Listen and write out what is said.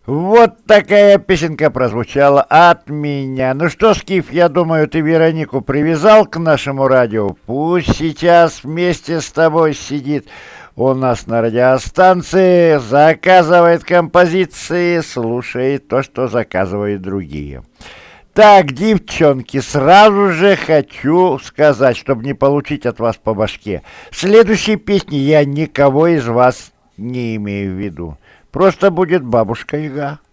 Вот такая песенка прозвучала от меня. Ну что, Скиф, я думаю, ты Веронику привязал к нашему радио. Пусть сейчас вместе с тобой сидит у нас на радиостанции, заказывает композиции, слушает то, что заказывают другие. Так, девчонки, сразу же хочу сказать, чтобы не получить от вас по башке. В следующей песне я никого из вас не имею в виду. Просто будет бабушка Яга.